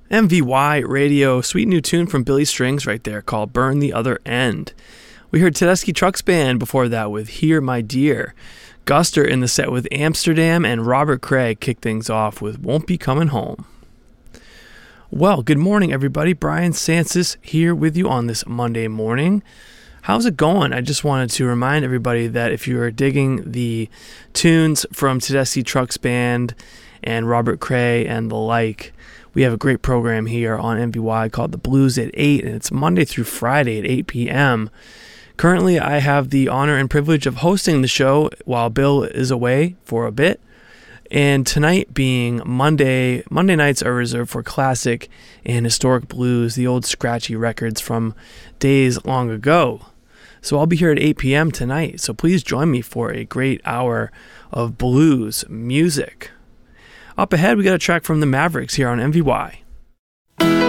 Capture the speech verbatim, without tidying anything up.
M V Y Radio, sweet new tune from Billy Strings right there called Burn the Other End. We heard Tedeschi Trucks Band before that with Here My Dear. Guster in the set with Amsterdam, and Robert Craig kicked things off with Won't Be Coming Home. Well, good morning everybody. Brian Sansis here with you on this Monday morning. How's it going? I just wanted to remind everybody that if you are digging the tunes from Tedeschi Trucks Band and Robert Cray and the like, we have a great program here on M V Y called The Blues at eight, and it's Monday through Friday at eight p.m. Currently, I have the honor and privilege of hosting the show while Bill is away for a bit. And tonight being Monday, Monday nights are reserved for classic and historic blues, the old scratchy records from days long ago. So I'll be here at eight p.m. tonight, so please join me for a great hour of blues music. Up ahead, we got a track from the Mavericks here on M V Y.